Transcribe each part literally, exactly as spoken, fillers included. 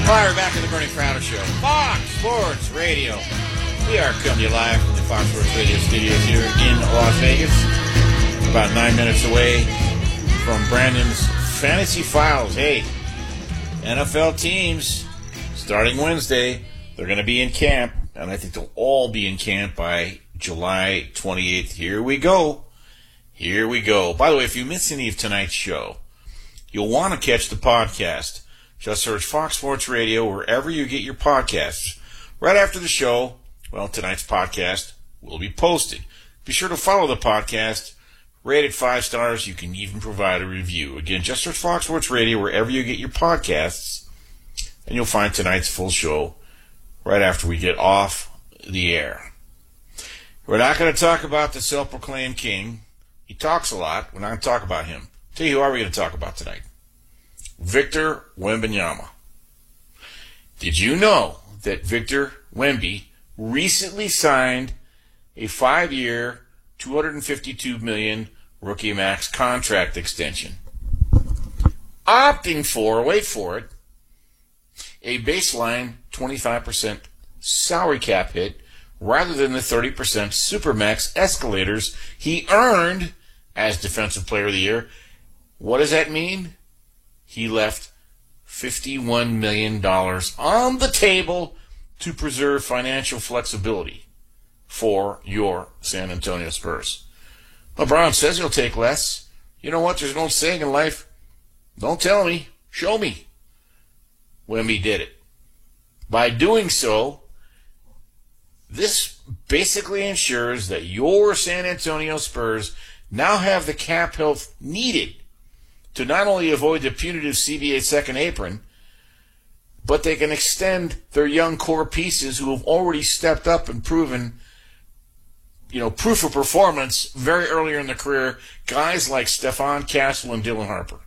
Hi, we're back in the Bernie Crowder Show. Fox Sports Radio. We are coming to you live from the Fox Sports Radio studios here in Las Vegas. About nine minutes away from Brandon's Fantasy Files. Hey, N F L teams, starting Wednesday, they're going to be in camp, and I think they'll all be in camp by July twenty-eighth. Here we go. Here we go. By the way, if you miss any of tonight's show, you'll want to catch the podcast. Just search Fox Sports Radio wherever you get your podcasts. Right after the show, well, tonight's podcast will be posted. Be sure to follow the podcast. Rate it five stars. You can even provide a review. Again, just search Fox Sports Radio wherever you get your podcasts, and you'll find tonight's full show right after we get off the air. We're not going to talk about the self-proclaimed king. He talks a lot. We're not going to talk about him. Tell you who are we going to talk about tonight? Victor Wembanyama. Did you know that Victor Wemby recently signed a five-year, two hundred fifty-two million dollars rookie max contract extension, opting for, wait for it, a baseline twenty-five percent salary cap hit rather than the thirty percent supermax escalators he earned as Defensive Player of the Year? What does that mean? He left fifty-one million dollars on the table to preserve financial flexibility for your San Antonio Spurs. LeBron says he'll take less. You know what? There's an old saying in life, don't tell me, show me. Wemby did it. By doing so, this basically ensures that your San Antonio Spurs now have the cap health needed to not only avoid the punitive C B A second apron, but they can extend their young core pieces who have already stepped up and proven, you know, proof of performance very earlier in their career, guys like Stephon Castle and Dylan Harper.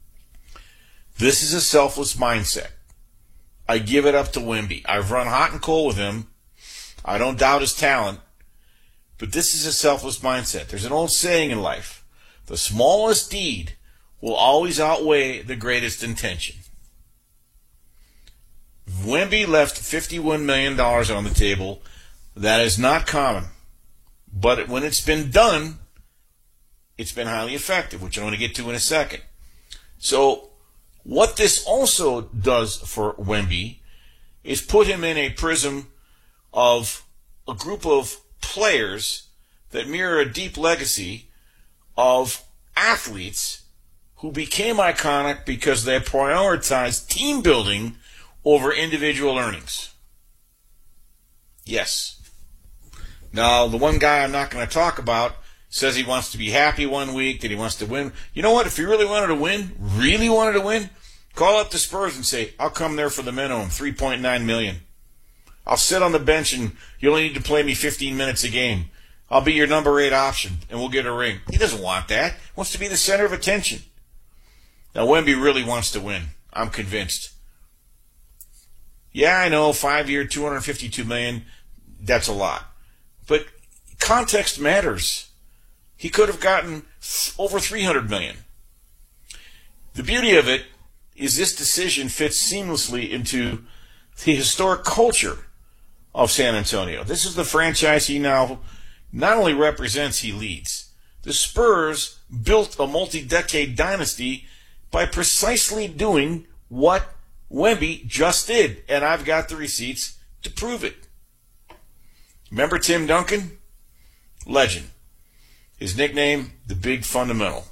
This is a selfless mindset. I give it up to Wemby. I've run hot and cold with him. I don't doubt his talent, but this is a selfless mindset. There's an old saying in life, the smallest deed will always outweigh the greatest intention. Wemby left fifty-one million dollars on the table. That is not common. But when it's been done, it's been highly effective, which I'm going to get to in a second. So what this also does for Wemby is put him in a prism of a group of players that mirror a deep legacy of athletes who became iconic because they prioritized team building over individual earnings. Yes. Now, the one guy I'm not going to talk about says he wants to be happy one week, that he wants to win. You know what? If he really wanted to win, really wanted to win, call up the Spurs and say, I'll come there for the minimum, three point nine million dollars. I'll sit on the bench and you only need to play me fifteen minutes a game. I'll be your number eight option and we'll get a ring. He doesn't want that. He wants to be the center of attention. Now, Wemby really wants to win. I'm convinced. Yeah, I know, five-year, two hundred fifty-two million dollars, that's a lot. But context matters. He could have gotten over three hundred million dollars. The beauty of it is this decision fits seamlessly into the historic culture of San Antonio. This is the franchise he now not only represents, he leads. The Spurs built a multi-decade dynasty by precisely doing what Wemby just did, and I've got the receipts to prove it. Remember Tim Duncan? Legend. His nickname, the Big Fundamental.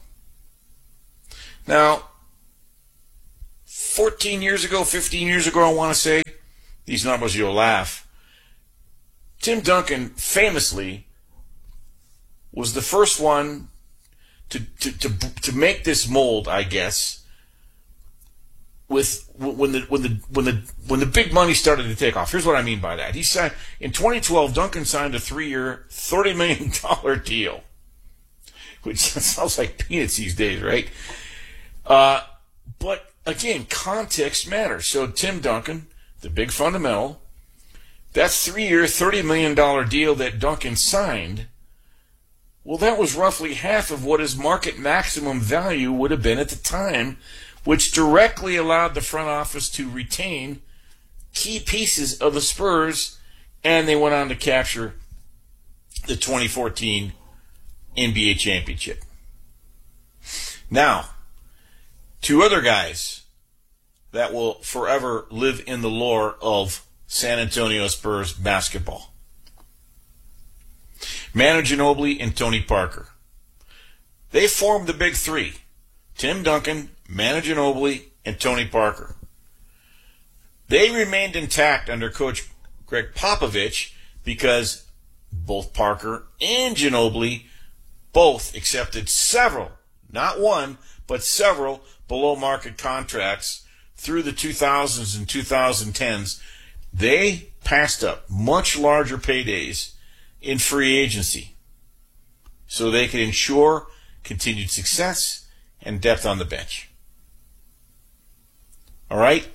Now, fourteen years ago, fifteen years ago, I want to say, these numbers you'll laugh, Tim Duncan famously was the first one To, to to to make this mold, I guess, with when the when the when the when the big money started to take off. Here's what I mean by that. He signed in twenty twelve. Duncan signed a three-year, thirty million dollar deal, which sounds like peanuts these days, right? Uh, but again, context matters. So Tim Duncan, the big fundamental, that three-year, thirty million dollar deal that Duncan signed. Well, that was roughly half of what his market maximum value would have been at the time, which directly allowed the front office to retain key pieces of the Spurs, and they went on to capture the twenty fourteen N B A championship. Now, two other guys that will forever live in the lore of San Antonio Spurs basketball. Manu Ginobili and Tony Parker. They formed the big three. Tim Duncan, Manu Ginobili, and Tony Parker. They remained intact under Coach Greg Popovich because both Parker and Ginobili both accepted several, not one, but several below-market contracts through the two thousands and twenty tens. They passed up much larger paydays in free agency so they could ensure continued success and depth on the bench. All right?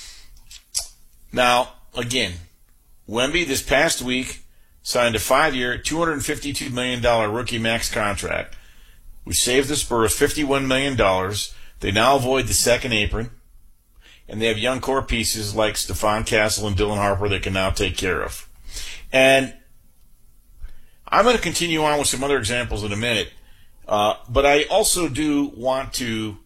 Now, again, Wemby this past week signed a five-year, two hundred fifty-two million dollars rookie max contract, which saved the Spurs fifty-one million dollars. They now avoid the second apron, and they have young core pieces like Stephon Castle and Dylan Harper they can now take care of. And I'm going to continue on with some other examples in a minute, uh, but I also do want to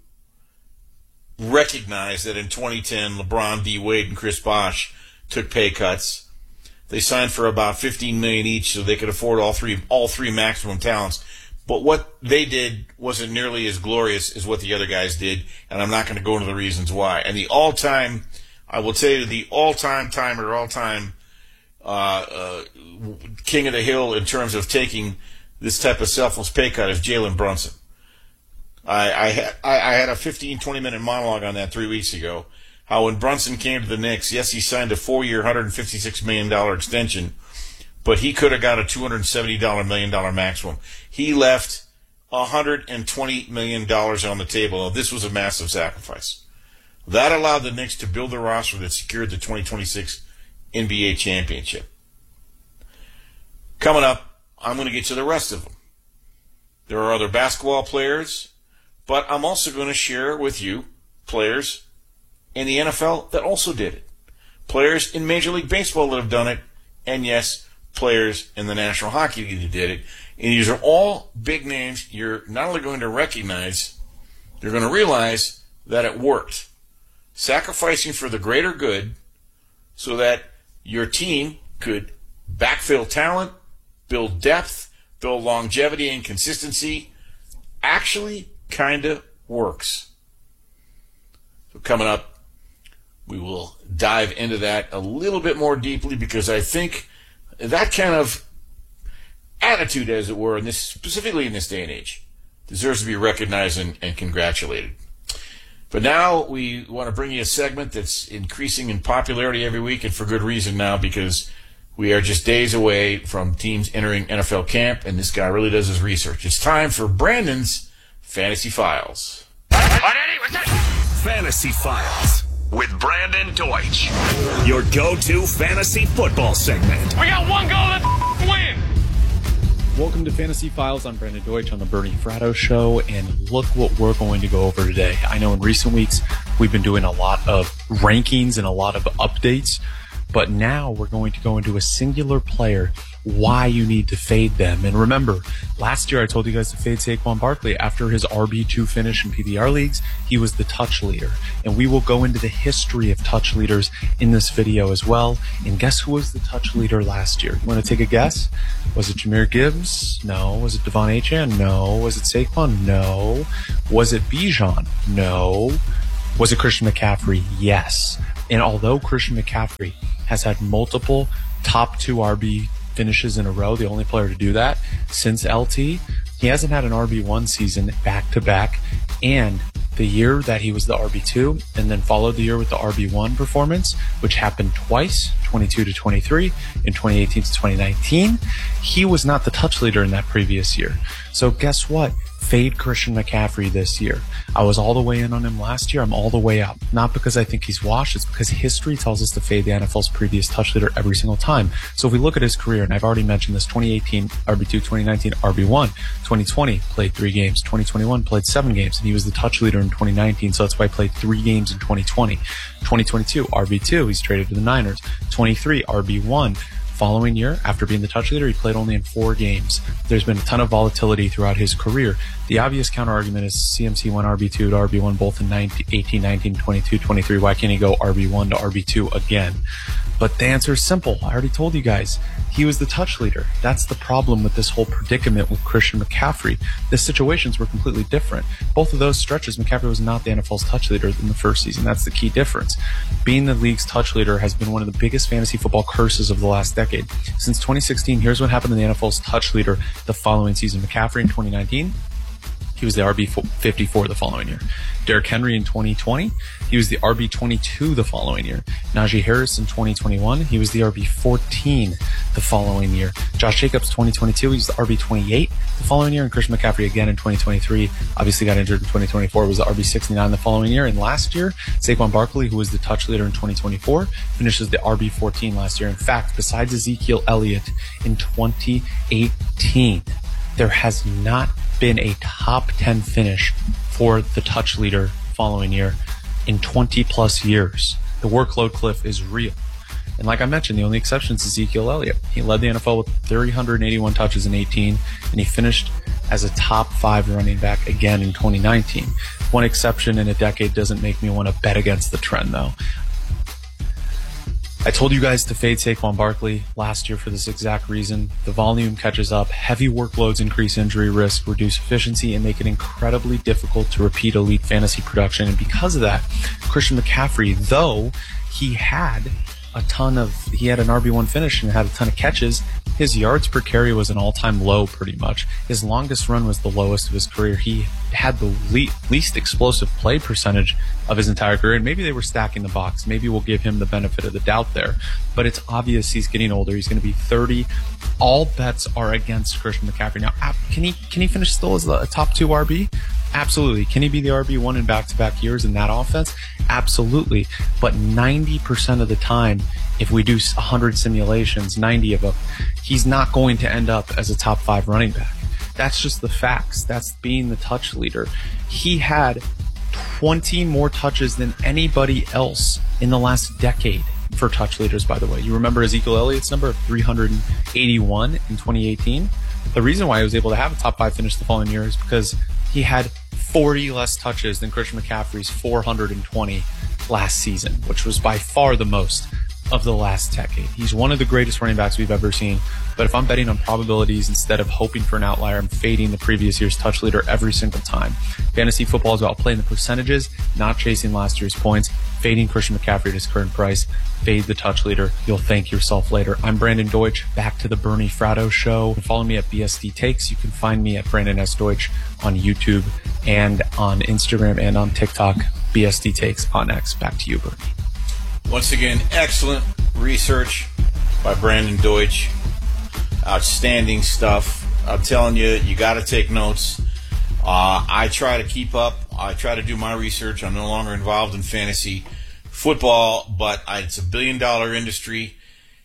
recognize that in twenty ten, LeBron, D. Wade, and Chris Bosh took pay cuts. They signed for about fifteen million dollars each so they could afford all three all three maximum talents. But what they did wasn't nearly as glorious as what the other guys did, and I'm not going to go into the reasons why. And the all-time, I will tell you, the all-time timer, all-time uh, uh, king of the hill in terms of taking this type of selfless pay cut is Jalen Brunson. I, I, had, I, I had a fifteen, twenty-minute monologue on that three weeks ago, how when Brunson came to the Knicks, yes, he signed a four-year, one hundred fifty-six million dollars extension, but he could have got a two hundred seventy million dollars maximum. He left one hundred twenty million dollars on the table. Now, this was a massive sacrifice. That allowed the Knicks to build a roster that secured the twenty twenty-six N B A championship. Coming up, I'm going to get to the rest of them. There are other basketball players, but I'm also going to share with you players in the N F L that also did it. Players in Major League Baseball that have done it, and yes, players in the National Hockey League that did it. And these are all big names you're not only going to recognize, you're going to realize that it worked. Sacrificing for the greater good so that your team could backfill talent, build depth, build longevity and consistency, actually kind of works. So coming up, we will dive into that a little bit more deeply because I think that kind of attitude, as it were, in this, specifically in this day and age, deserves to be recognized and, and congratulated. But now we want to bring you a segment that's increasing in popularity every week, and for good reason now, because we are just days away from teams entering N F L camp, and this guy really does his research. It's time for Brandon's Fantasy Files. Fantasy Files with Brandon Deutsch, your go-to fantasy football segment. We got one goal to win. Welcome to Fantasy Files. I'm Brandon Deutsch on the Bernie Fratto Show, and look what we're going to go over today. I know in recent weeks we've been doing a lot of rankings and a lot of updates, but now we're going to go into a singular player, why you need to fade them. And remember, last year I told you guys to fade Saquon Barkley. After his R B two finish in P P R leagues, he was the touch leader. And we will go into the history of touch leaders in this video as well. And guess who was the touch leader last year? You want to take a guess? Was it Jahmyr Gibbs? No. Was it Devon Achane? No. Was it Saquon? No. Was it Bijan? No. Was it Christian McCaffrey? Yes. And although Christian McCaffrey has had multiple top two R B finishes in a row, the only player to do that since L T, he hasn't had an R B one season back to back. And the year that he was the R B two and then followed the year with the R B one performance, which happened twice, twenty-two to twenty-three and twenty eighteen to twenty nineteen, he was not the touch leader in that previous year. So guess what? Fade Christian McCaffrey this year. I was all the way in on him last year. I'm all the way out. Not because I think he's washed. It's because history tells us to fade the N F L's previous touch leader every single time. So if we look at his career, and I've already mentioned this, twenty eighteen R B two, twenty nineteen R B one, twenty twenty played three games, twenty twenty-one played seven games, and he was the touch leader in twenty nineteen. So that's why he played three games in twenty twenty. twenty twenty-two R B two, he's traded to the Niners. twenty-three R B one. Following year, after being the touch leader, he played only in four games. There's been a ton of volatility throughout his career. The obvious counter argument is C M C went R B two to R B one both in nineteen, eighteen, nineteen, twenty-two, twenty-three. Why can't he go R B one to R B two again? But the answer is simple. I already told you guys. He was the touch leader. That's the problem with this whole predicament with Christian McCaffrey. The situations were completely different. Both of those stretches, McCaffrey was not the N F L's touch leader in the first season. That's the key difference. Being the league's touch leader has been one of the biggest fantasy football curses of the last decade. Since twenty sixteen, here's what happened to the N F L's touch leader the following season. McCaffrey in twenty nineteen, he was the R B fifty-four the following year. Derrick Henry in twenty twenty, he was the R B twenty-two the following year. Najee Harris in twenty twenty-one, he was the R B fourteen the following year. Josh Jacobs twenty twenty-two, he was the R B twenty-eight the following year. And Christian McCaffrey again in twenty twenty-three, obviously got injured in twenty twenty-four, was the R B sixty-nine the following year. And last year, Saquon Barkley, who was the touch leader in twenty twenty-four, finishes the R B fourteen last year. In fact, besides Ezekiel Elliott in twenty eighteen, there has not been a top ten finish for the touch leader following year in twenty plus years. The workload cliff is real. And like I mentioned, the only exception is Ezekiel Elliott. He led the N F L with three hundred eighty-one touches in eighteen, and he finished as a top five running back again in twenty nineteen. One exception in a decade doesn't make me want to bet against the trend, though. I told you guys to fade Saquon Barkley last year for this exact reason. The volume catches up, heavy workloads increase injury risk, reduce efficiency, and make it incredibly difficult to repeat elite fantasy production. And because of that, Christian McCaffrey, though he had a ton of, he had an R B one finish and had a ton of catches, his yards per carry was an all-time low pretty much. His longest run was the lowest of his career. He had the le- least explosive play percentage of his entire career, and maybe they were stacking the box. Maybe we'll give him the benefit of the doubt there. But it's obvious he's getting older. He's going to be thirty. All bets are against Christian McCaffrey. Now, can he can he finish still as a top two R B? Absolutely. Can he be the R B one in back-to-back years in that offense? Absolutely. But ninety percent of the time, if we do one hundred simulations, ninety of them, he's not going to end up as a top five running back. That's just the facts. That's being the touch leader. He had twenty more touches than anybody else in the last decade for touch leaders, by the way. You remember Ezekiel Elliott's number of three hundred eighty-one in twenty eighteen? The reason why he was able to have a top five finish the following year is because he had forty less touches than Christian McCaffrey's four hundred twenty last season, which was by far the most of the last decade. He's one of the greatest running backs we've ever seen. But if I'm betting on probabilities instead of hoping for an outlier, I'm fading the previous year's touch leader every single time. Fantasy football is about playing the percentages, not chasing last year's points. Fading Christian McCaffrey at his current price. Fade the touch leader. You'll thank yourself later. I'm Brandon Deutsch. Back to the Bernie Fratto Show. Follow me at B S D Takes. You can find me at Brandon S. Deutsch on YouTube and on Instagram and on TikTok. B S D Takes on X. Back to you, Bernie. Once again, excellent research by Brandon Deutsch. Outstanding stuff. I'm telling you, you got to take notes. Uh, I try to keep up. I try to do my research. I'm no longer involved in fantasy football, but I, it's a billion-dollar industry.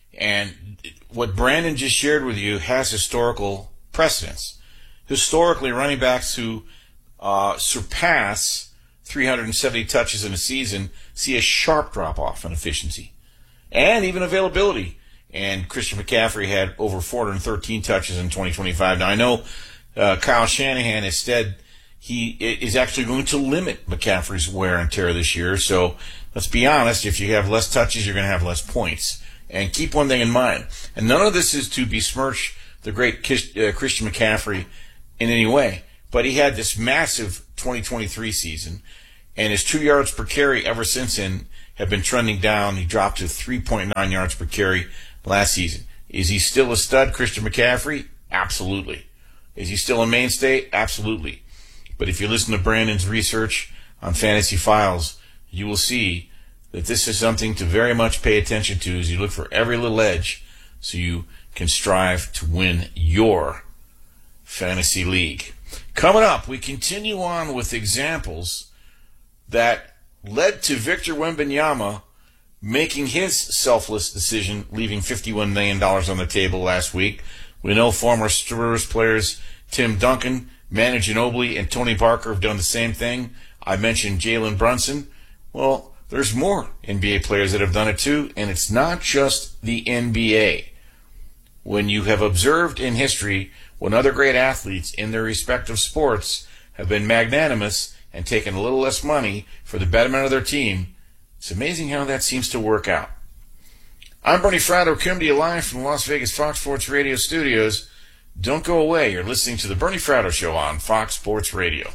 And what Brandon just shared with you has historical precedence. Historically, running backs who uh, surpass three hundred seventy touches in a season see a sharp drop-off in efficiency and even availability. And Christian McCaffrey had over four hundred thirteen touches in twenty twenty-five. Now, I know uh, Kyle Shanahan instead, he is actually going to limit McCaffrey's wear and tear this year. So let's be honest, if you have less touches, you're going to have less points. And keep one thing in mind, and none of this is to besmirch the great uh, Christian McCaffrey in any way, but he had this massive twenty twenty-three season, and his two yards per carry ever since then have been trending down. He dropped to three point nine yards per carry last season. Is he still a stud, Christian McCaffrey? Absolutely. Is he still a mainstay? Absolutely. But if you listen to Brandon's research on Fantasy Files, you will see that this is something to very much pay attention to as you look for every little edge so you can strive to win your fantasy league. Coming up, we continue on with examples that led to Victor Wembanyama making his selfless decision, leaving fifty-one million dollars on the table last week. We know former Spurs players Tim Duncan, Manu Ginobili, and Tony Parker have done the same thing. I mentioned Jalen Brunson. Well, there's more N B A players that have done it too, and it's not just the N B A. When you have observed in history when other great athletes in their respective sports have been magnanimous and taken a little less money for the betterment of their team, it's amazing how that seems to work out. I'm Bernie Fratto, coming to you live from the Las Vegas Fox Sports Radio studios. Don't go away. You're listening to the Bernie Fratto Show on Fox Sports Radio.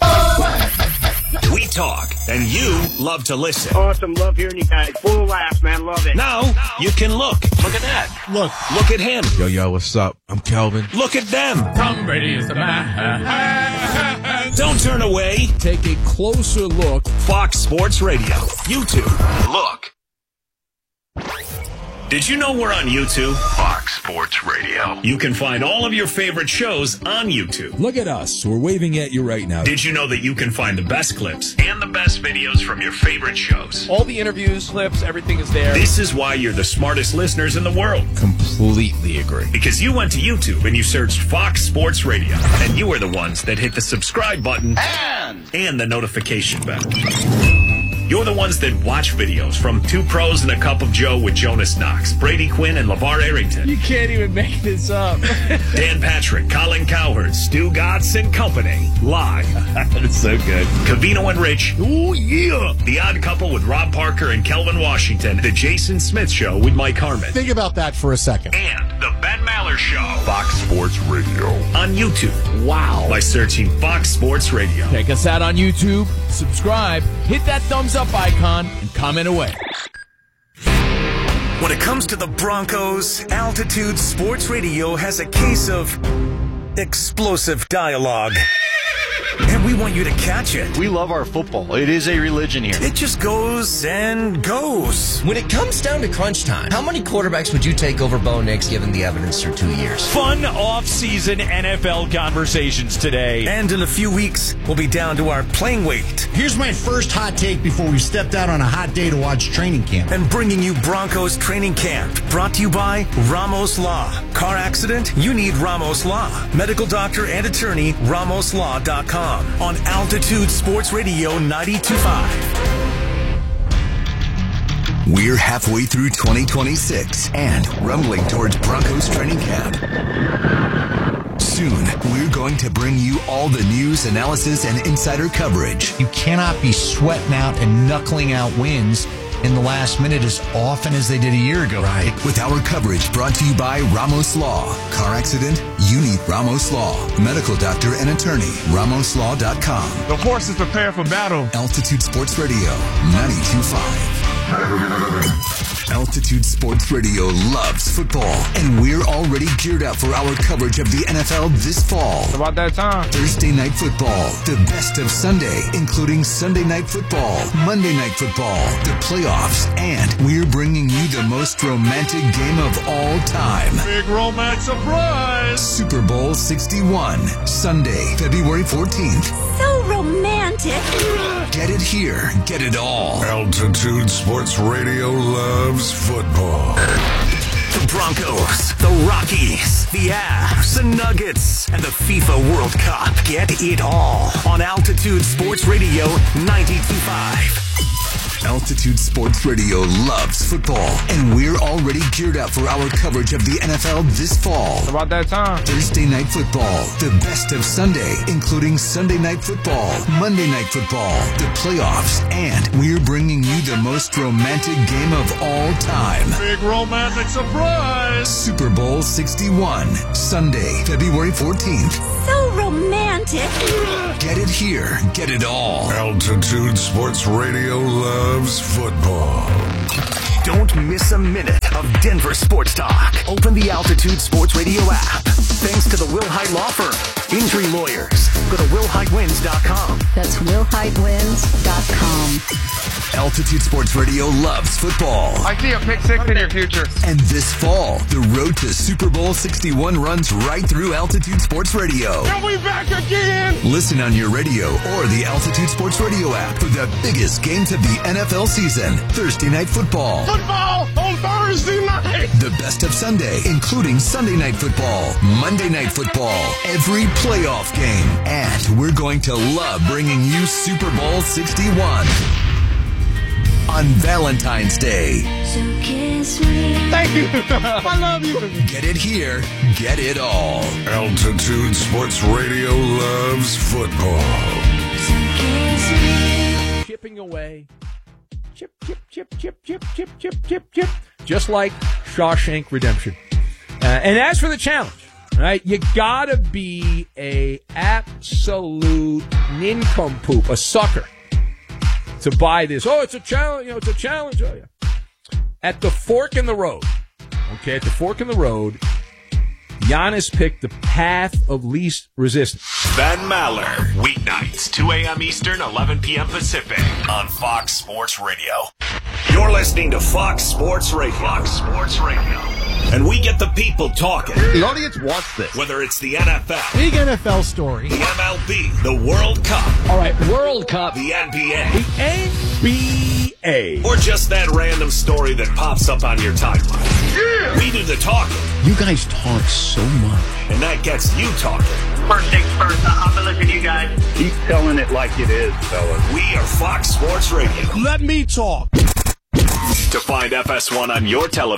We talk, and you love to listen. Awesome. Love hearing you guys. Full of laughs, man. Love it. Now, you can look. Look at that. Look. Look at him. Yo, yo, what's up? I'm Kelvin. Look at them. Tom Brady is the man. Don't turn away. Take a closer look. Fox Sports Radio. YouTube. Look. Did you know we're on YouTube? Fox Sports Radio. You can find all of your favorite shows on YouTube. Look at us. We're waving at you right now. Did you know that you can find the best clips and the best videos from your favorite shows? All the interviews, clips, everything is there. This is why you're the smartest listeners in the world. Completely agree. Because you went to YouTube and you searched Fox Sports Radio. And you are the ones that hit the subscribe button and, and the notification bell. You're the ones that watch videos from Two Pros and a Cup of Joe with Jonas Knox, Brady Quinn, and LeVar Arrington. You can't even make this up. Dan Patrick, Colin Cowherd, Stu Gatz and Company. Live. That's so good. Cavino and Rich. Oh, yeah. The Odd Couple with Rob Parker and Kelvin Washington. The Jason Smith Show with Mike Harmon. Think about that for a second. And The Ben Maller Show. Fox Sports Radio. On YouTube. Wow. By searching Fox Sports Radio. Check us out on YouTube. Subscribe. Hit that thumbs up icon and comment away. When it comes to the Broncos, Altitude Sports Radio has a case of explosive dialogue. And we want you to catch it. We love our football. It is a religion here. It just goes and goes. When it comes down to crunch time, how many quarterbacks would you take over Bo Nix given the evidence through two years? Fun off-season N F L conversations today. And in a few weeks, we'll be down to our playing weight. Here's my first hot take before we stepped out on a hot day to watch training camp. And bringing you Broncos training camp. Brought to you by Ramos Law. Car accident? You need Ramos Law. Medical doctor and attorney, ramos law dot com. On Altitude Sports Radio ninety-two point five. We're halfway through twenty twenty-six and rumbling towards Broncos training camp. Soon, we're going to bring you all the news, analysis, and insider coverage. You cannot be sweating out and knuckling out wins in the last minute as often as they did a year ago. Right. With our coverage brought to you by Ramos Law. Car accident? You need Ramos Law. Medical doctor and attorney. ramos law dot com. The horses prepare for battle. Altitude Sports Radio ninety-two point five. Altitude Sports Radio loves football, and we're already geared up for our coverage of the N F L this fall. It's about that time. Thursday Night Football, the best of Sunday, including Sunday Night Football, Monday Night Football, the playoffs, and we're bringing you the most romantic game of all time. Big romance surprise. Super Bowl sixty-one, Sunday, February fourteenth. So romantic. Get it here, get it all. Altitude Sports Radio loves football. The Broncos, the Rockies, the Avs, the Nuggets, and the FIFA World Cup. Get it all on Altitude Sports Radio ninety-two point five. Altitude Sports Radio loves football, and we're already geared up for our coverage of the N F L this fall. It's about that time. Thursday Night Football, the best of Sunday, including Sunday Night Football, Monday Night Football, the playoffs, and we're bringing you the most romantic game of all time. Big romantic surprise. Super Bowl sixty-one, Sunday, February fourteenth. So romantic. Get it here, get it all. Altitude Sports Radio loves football. Don't miss a minute of Denver sports talk. Open the Altitude Sports Radio app. Thanks to the Will Hyde Law Firm. Injury lawyers. Go to will hyde wins dot com. That's will hyde wins dot com. Altitude Sports Radio loves football. I see a pick six in your future. And this fall, the road to Super Bowl sixty-one runs right through Altitude Sports Radio. Are we back again? Listen on your radio or the Altitude Sports Radio app for the biggest games of the N F L season. Thursday Night Football. Football on Thursday night. The best of Sunday, including Sunday Night Football, Monday Night Football, every playoff game. And we're going to love bringing you Super Bowl sixty-one on Valentine's Day. So kiss me. Thank you. I love you. Get it here. Get it all. Altitude Sports Radio loves football. So kiss me. Chipping away. Chip, chip, chip, chip, chip, chip, chip, chip, chip. Just like Shawshank Redemption. Uh, and as for the challenge, right, you gotta be a absolute nincompoop, a sucker, to buy this. Oh, it's a challenge. You know, it's a challenge. Oh, yeah. At the fork in the road, okay, at the fork in the road, Giannis picked the path of least resistance. Ben Maller, weeknights, two a.m. Eastern, eleven p.m. Pacific, on Fox Sports Radio. You're listening to Fox Sports Radio. Fox Sports Radio. And we get the people talking. The audience wants this. Whether it's the N F L, big N F L story, the M L B, the World Cup. All right, World Cup. The N B A. The N B A. Or just that random story that pops up on your timeline. Yeah! We do the talking. You guys talk so much. And that gets you talking. First things first, I'm going to listen to you guys. Keep telling it like it is, fellas. We are Fox Sports Radio. Let me talk. To find F S one on your television,